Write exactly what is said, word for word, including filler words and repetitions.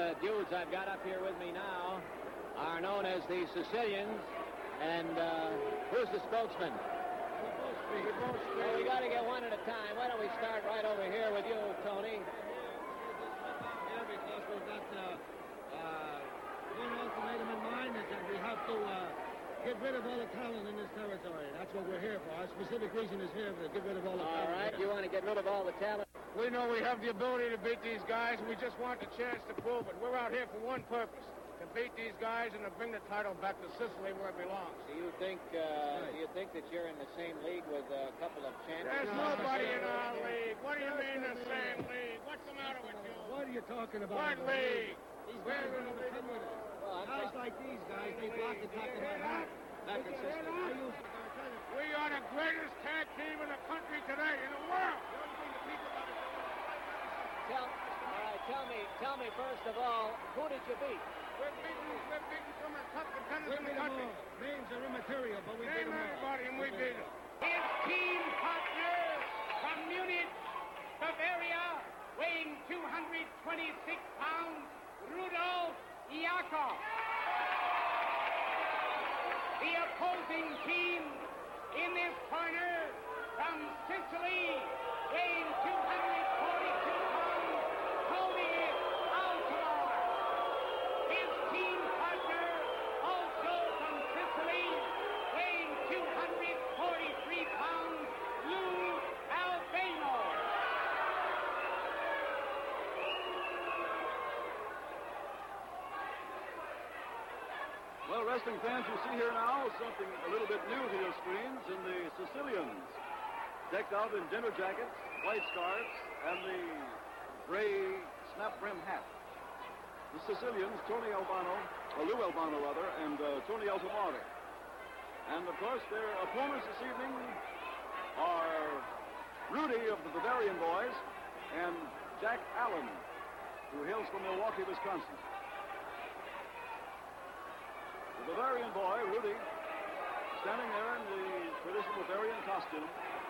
uh, dudes I've got up here with me now are known as the Sicilians. And uh, who's the spokesman? Well, we got to get one at a time. Why don't we start right over here with you, Tony? Yeah, because we've got uh, uh, one ultimatum in mind is that we have to uh, get rid of all the talent in this territory. That's what we're here for. Our specific reason is here to get rid of all the all talent. All right, you want to get rid of all the talent? We know we have the ability to beat these guys, and we just want the chance to prove it. We're out here for one purpose. To beat these guys and to bring the title back to Sicily where it belongs. Do you think uh, right. do you think that you're in the same league with a couple of champions? There's no, nobody in our league. What do you mean the same league? What's the matter with you? What are you talking about? What league? These guys are going to come with us. Well, guys like these guys, they block the top of my hat back in Sicily. I used to We are the greatest tag team in the country today, in the world. Tell, all right, tell me, tell me first of all, who did you beat? We're beating, we're beating some of the top contenders in the country. Names are immaterial, but we beat them all. Everybody, and we beat them. His team partner from Munich, Bavaria, weighing two hundred twenty-six pounds, Rudolf Yakov. The opposing team in this corner from Sicily, weighing two hundred forty-two pounds, holding it, Altamar. His team partner, also from Sicily, weighing two hundred forty-three pounds, Lou Albano. Well, wrestling fans, you see here now something a little bit new to your screens in the Sicilians. Decked out in dinner jackets, white scarves, and the gray snap-brim hat. The Sicilians, Tony Albano, or Lou Albano rather, and uh, Tony Altomare. And of course, their opponents this evening are Rudy of the Bavarian Boys and Jack Allen, who hails from Milwaukee, Wisconsin. The Bavarian boy, Rudy, standing there in the traditional Bavarian costume,